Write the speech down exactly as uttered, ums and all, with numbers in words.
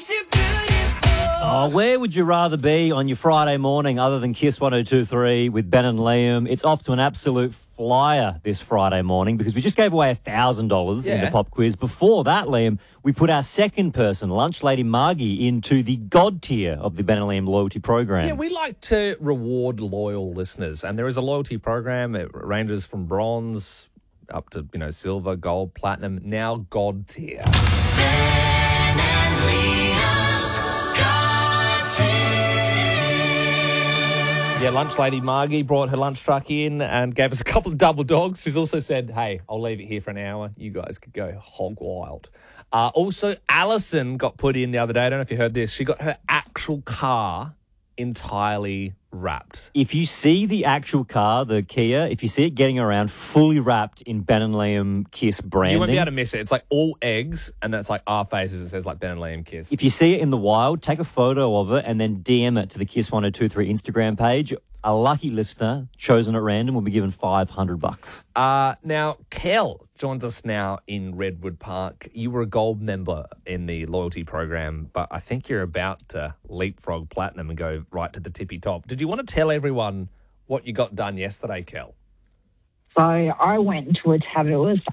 Oh, where would you rather be on your Friday morning other than Kiss one oh two point three with Ben and Liam? It's off to an absolute flyer this Friday morning because we just gave away one thousand dollars in Yeah. the pop quiz. Before that, Liam, we put our second person, Lunch Lady Margie, into the God tier of the Ben and Liam loyalty program. Yeah, we like to reward loyal listeners, and there is a loyalty program. It ranges from bronze up to, you know, silver, gold, platinum, now God tier. Yeah, Lunch Lady Margie brought her lunch truck in and gave us a couple of double dogs. She's also said, hey, I'll leave it here for an hour. You guys could go hog wild. Uh, also, Alison got put in the other day. I don't know if you heard this. She got her actual car entirely wrapped. If you see the actual car, the Kia, if you see it getting around fully wrapped in Ben and Liam Kiss branding. You won't be able to miss it. It's like all eggs, and that's like our faces. It says like Ben and Liam Kiss. If you see it in the wild, take a photo of it and then D M it to the Kiss one oh two point three Instagram page. A lucky listener chosen at random will be given five hundred bucks. Uh, now, Kel joins us now in Redwood Park. You were a gold member in the loyalty program, but I think you're about to leapfrog platinum and go right to the tippy top. Did you want to tell everyone what you got done yesterday, Kel? So I went to a tattooist